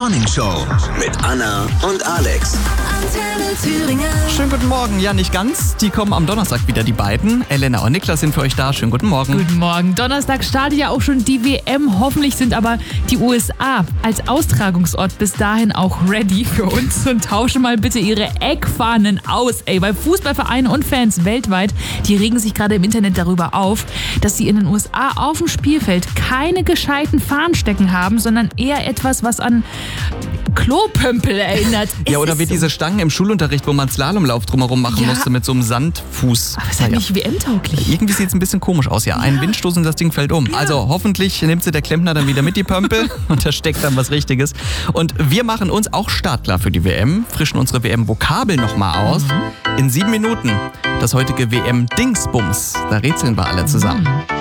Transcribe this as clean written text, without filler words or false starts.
Morning Show mit Anna und Alex. Antenne Thüringen. Schönen guten Morgen. Ja, nicht ganz. Die kommen am Donnerstag wieder, die beiden. Elena und Niklas sind für euch da. Schönen guten Morgen. Guten Morgen. Donnerstag startet ja auch schon die WM. Hoffentlich sind aber die USA als Austragungsort bis dahin auch ready für uns und tauschen mal bitte ihre Eckfahnen aus. Weil Fußballvereine und Fans weltweit, die regen sich gerade im Internet darüber auf, dass sie in den USA auf dem Spielfeld keine gescheiten Fahnen stecken haben, sondern eher etwas, was an Klopömpel erinnert. Ja, oder wie diese Stangen im Schulunterricht, wo man Slalomlauf drumherum machen musste mit so einem Sandfuß. Aber ist halt nicht WM-tauglich. Irgendwie sieht es ein bisschen komisch aus, ja. Ein Windstoß und das Ding fällt um. Also hoffentlich nimmt sie der Klempner dann wieder mit, die Pömpel, und da steckt dann was Richtiges. Und wir machen uns auch startklar für die WM, frischen unsere WM-Vokabeln nochmal aus. In 7 Minuten das heutige WM-Dingsbums. Da rätseln wir alle zusammen.